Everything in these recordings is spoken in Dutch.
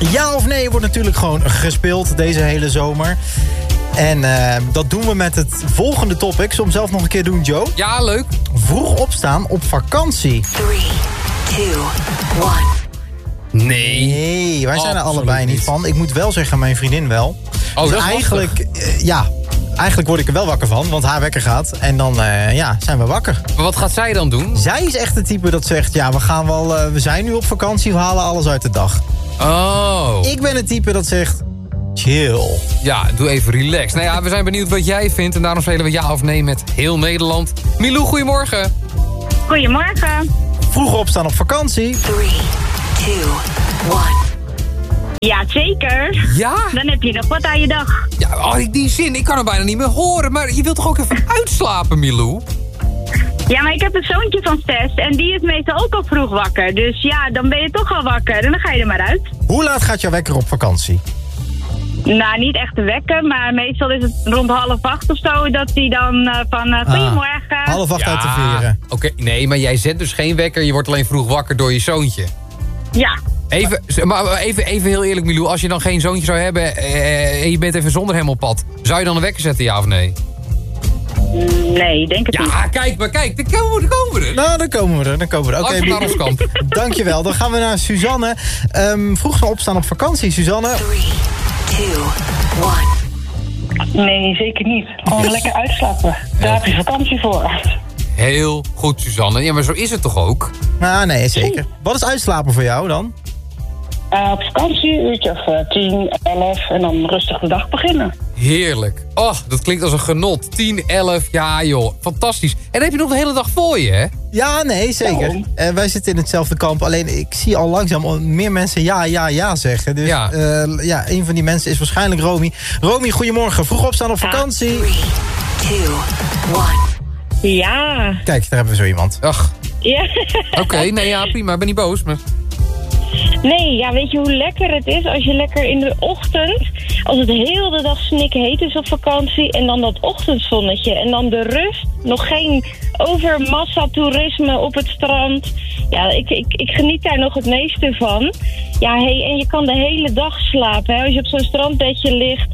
Ja of nee wordt natuurlijk gewoon gespeeld deze hele zomer. En dat doen we met het volgende topic. Zullen we hem zelf nog een keer doen, Joe? Ja, leuk. Vroeg opstaan op vakantie. 3, 2, 1. Nee, wij zijn er allebei niet van. Ik moet wel zeggen, mijn vriendin wel. Oh, dus dat is eigenlijk, eigenlijk word ik er wel wakker van, want haar wekker gaat. En dan zijn we wakker. Maar wat gaat zij dan doen? Zij is echt het type dat zegt, ja, we zijn nu op vakantie, we halen alles uit de dag. Oh. Ik ben het type dat zegt, chill. Ja, doe even relax. Nou ja, we zijn benieuwd wat jij vindt. En daarom spelen we ja of nee met heel Nederland. Milou, goedemorgen. Goedemorgen. Vroeg opstaan op vakantie. 3, 2, 1. Ja, zeker. Ja? Dan heb je nog wat aan je dag. Ja, die zin, ik kan hem bijna niet meer horen. Maar je wilt toch ook even uitslapen, Milou? Ja, maar ik heb een zoontje van 6 en die is meestal ook al vroeg wakker. Dus ja, dan ben je toch al wakker en dan ga je er maar uit. Hoe laat gaat jouw wekker op vakantie? Nou, niet echt te wekken, maar meestal is het rond 7:30 of zo dat hij dan goedemorgen. 7:30 uit te veren. Oké, nee, maar jij zet dus geen wekker. Je wordt alleen vroeg wakker door je zoontje. Ja. Even heel eerlijk, Milou. Als je dan geen zoontje zou hebben en je bent even zonder hem op pad. Zou je dan een wekker zetten, ja of nee? Nee, denk het niet. Ja, kijk, dan komen we er. Nou, dan komen we er. Oké, Laten we naar ons kamp. dankjewel. Dan gaan we naar Suzanne. Vroeg me opstaan op vakantie, Suzanne. 3, 2, 1. Nee, zeker niet. Gewoon lekker uitslapen. Daar heb je vakantie voor. Heel goed, Suzanne. Ja, maar zo is het toch ook? Nou, nee, zeker. Wat is uitslapen voor jou dan? Op vakantie, uurtje of 10, 11 en dan rustig de dag beginnen. Heerlijk. Oh, dat klinkt als een genot. 10, 11, ja joh. Fantastisch. En dan heb je nog de hele dag voor je, hè? Ja, nee, zeker. Wij zitten in hetzelfde kamp. Alleen ik zie al langzaam meer mensen ja zeggen. Dus Ja. Een van die mensen is waarschijnlijk Romy. Romy, goedemorgen. Vroeg opstaan op vakantie. 3, 2, 1. Ja. Kijk, daar hebben we zo iemand. Ach, Ja. oké. Nee, ja, prima. Ik ben niet boos. Maar... Nee, ja, weet je hoe lekker het is als je lekker in de ochtend, als het heel de dag snikheet is op vakantie en dan dat ochtendzonnetje en dan de rust, nog geen overmassa toerisme op het strand. Ja, ik geniet daar nog het meeste van. Ja, en je kan de hele dag slapen, hè, als je op zo'n strandbedje ligt.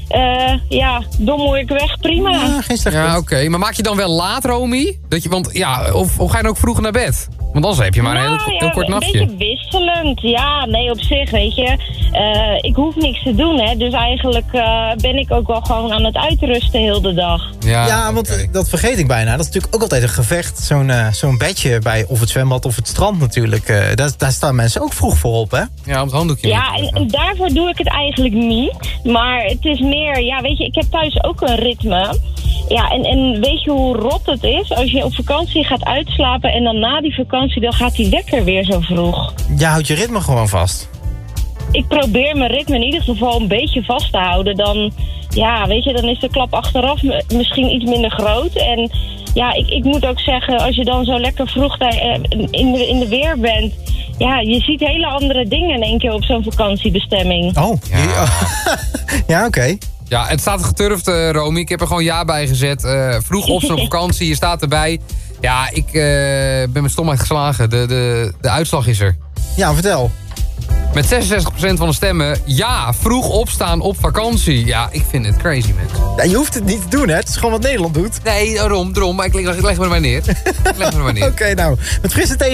Dommel ik weg, prima. Ja, geen slecht Ja, punt. oké. Maar maak je dan wel laat, Romy? Of ga je dan ook vroeg naar bed? Want anders heb je maar een heel kort nachtje. Een beetje wisselend. Ja, nee, op zich, weet je. Ik hoef niks te doen, hè. Dus eigenlijk ben ik ook wel gewoon aan het uitrusten heel de dag. Ja, want dat vergeet ik bijna. Dat is natuurlijk ook altijd een gevecht. Zo'n bedje bij of het zwembad of het strand natuurlijk. Daar staan mensen ook vroeg voor op, hè? Ja, om het handdoekje. Ja, en daarvoor doe ik het eigenlijk niet. Maar het is meer, ja, weet je, ik heb thuis ook een ritme. Ja, en weet je hoe rot het is? Als je op vakantie gaat uitslapen en dan na die vakantie, dan gaat die wekker weer zo vroeg. Ja, houd je ritme gewoon vast. Ik probeer mijn ritme in ieder geval een beetje vast te houden. Dan, ja, weet je, dan is de klap achteraf misschien iets minder groot. En ja, ik moet ook zeggen, als je dan zo lekker vroeg in de weer bent, ja, je ziet hele andere dingen in één keer op zo'n vakantiebestemming. Oh, ja, oké. Ja, het staat geturfd, Romy. Ik heb er gewoon ja bij gezet. Vroeg op zo'n vakantie, je staat erbij. Ja, ik ben mijn stomheid geslagen. De uitslag is er. Ja, vertel. Met 66% van de stemmen, ja, vroeg opstaan op vakantie. Ja, ik vind het crazy, mensen. Ja, je hoeft het niet te doen, hè? Het is gewoon wat Nederland doet. Nee, daarom. Maar ik leg me er maar neer. Oké, nou, met frisse thee